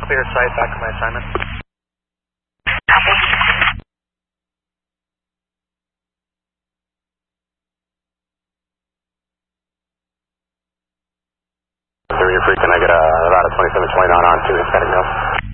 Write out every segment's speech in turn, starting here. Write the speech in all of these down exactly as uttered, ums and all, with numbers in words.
clear sight, back to my assignment. Copy. You're free, can I get a Nevada twenty-seven twenty-nine on to Hispanic Mills?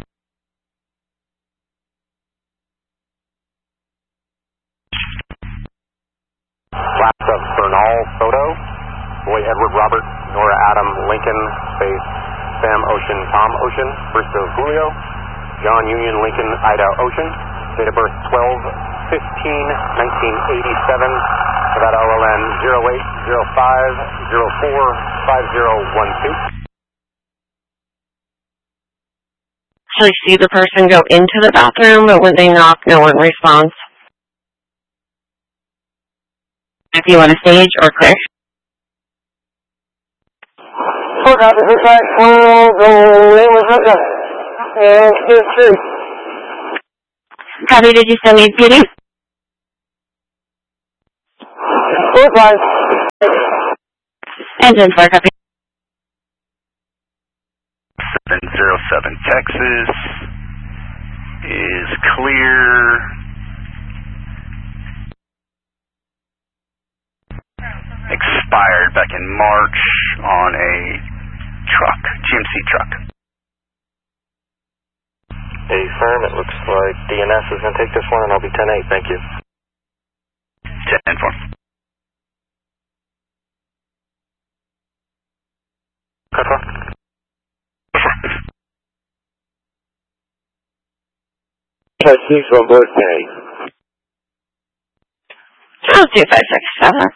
Last of Bernal Photo, Boy Edward Robert, Nora Adam Lincoln, space Sam Ocean Tom Ocean, first of Julio, John Union Lincoln Ida Ocean, date of birth twelve fifteen nineteen eighty-seven, Nevada O L N zero eight zero five zero four five zero one two. Actually see the person go into the bathroom, but when they knock, no one responds. If you want to stage or clear. Four copy, six five, one, the name was written, and it's true. Copy, did you send me P D? Four five. Engine four, copy. seven zero seven Texas is clear. Expired back in March on a truck, G M C truck. A firm, it looks like D N S is going to take this one, and I'll be ten eight, thank you. ten four. Cut four. Touch six on board ten. Charles two five six seven.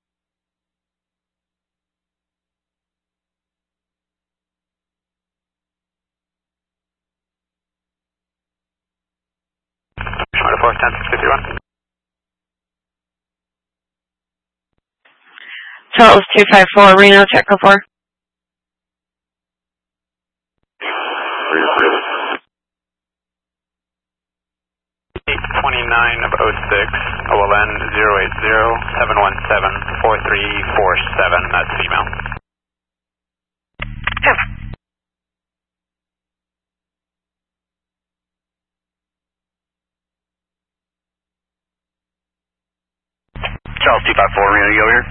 Four ten six fifty one. Charles two five four, Reno, check oh four. eight twenty-nine of oh six, O L N zero eight zero seven one seven four three four seven, that's female. Charles two five four, Reno, you over here?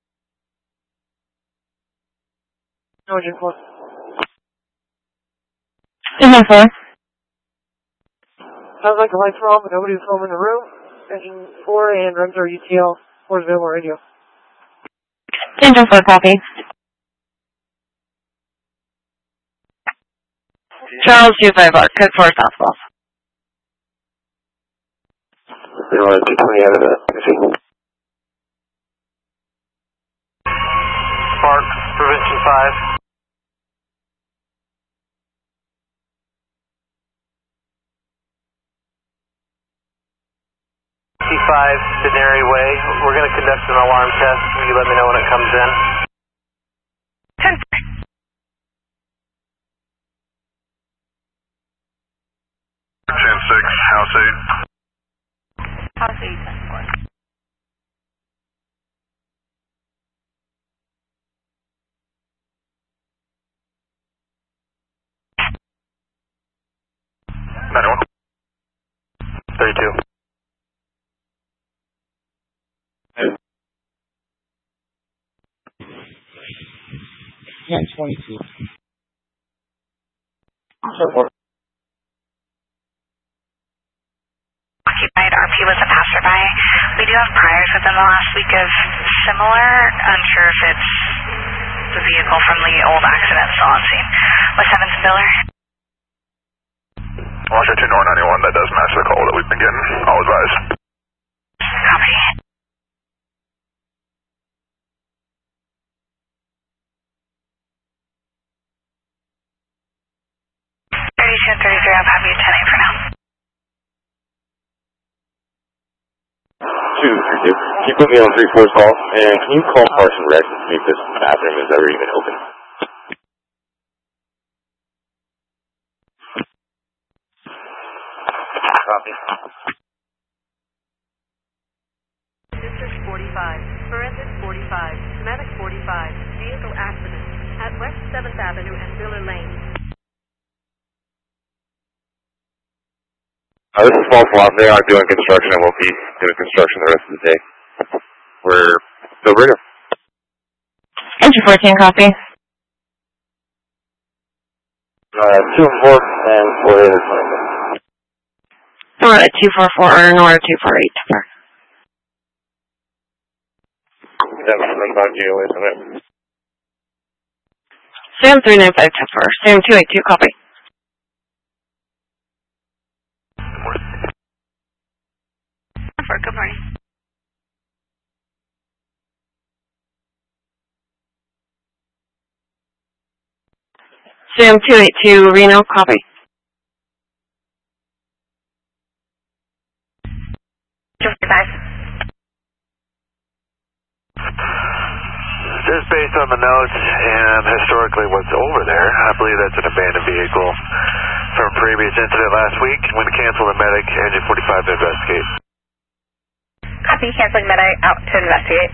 Engine four. Engine four. Sounds like the lights were on, but nobody was home in the room. Engine four and runs our U T L. Four is available radio. Engine four, copy. Charles two five four, code four southwest. You want to twenty out of that? Spark, Prevention five. C five, Denary Way. We're going to conduct an alarm test. Will you let me know when it comes in? ten ten six, House eight. House eight, ten four. ninety-one. thirty-two. ten twenty-two. Occupied, R P was a passerby. We do have priors within the last week of similar. Unsure if it's the vehicle from the old accident still on scene. West Evanston Biller. Washington two ninety-one, that does match the call that we've been getting. I'll advise. Copy. thirty-two and thirty-three, I'll have you ten eight for now. Two, three, two. Can you put me on three four's call? And can you call Carson Rex and see if this bathroom is ever even open? Copy. District forty-five, Forensic forty-five, Medic forty-five, vehicle accident at West seventh Avenue and Miller Lane. Uh, this is False Alarm. They are doing construction and will be doing construction the rest of the day. We're still ready. Entry fourteen, copy. Uh, two and four and four eight is fine. Nora two four four or Nora two four eight. That's run by G O A, isn't it? Sam three nine five two four. Sam two eight two, copy. Good morning. Sam two eight two, Reno, copy. two five. Just based on the notes and historically what's over there, I believe that's an abandoned vehicle from a previous incident last week. I'm going to cancel the medic, engine forty-five to investigate. Copy, canceling medic out to investigate.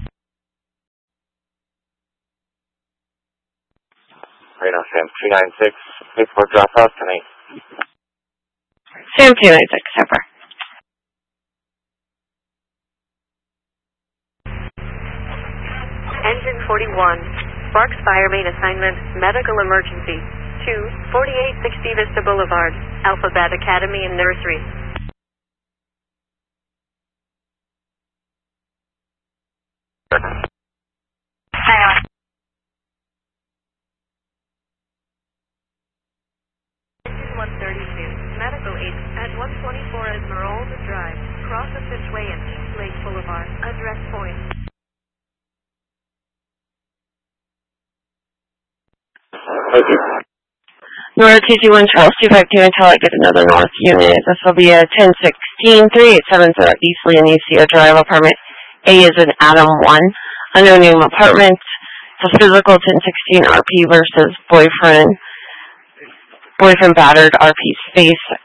Right now, Sam two nine six, wait for drop off tonight. Sam two nine six, over. Engine forty-one, Sparks Fire Main Assignment, Medical Emergency, to forty-eight sixty Vista Boulevard, Alphabet Academy and Nursery. Engine one thirty-two, Medical Aid at one twenty-four Esmeralda Drive, cross of Fitchway and East Lake Boulevard, address point. Thank you. Nora two two one Charles two five two until I get another north unit. This will be a ten sixteen three eight seven zero East Leonesia Drive, apartment A is an Adam one. Unknown name apartment. It's a physical ten sixteen R P versus boyfriend. Boyfriend battered R P space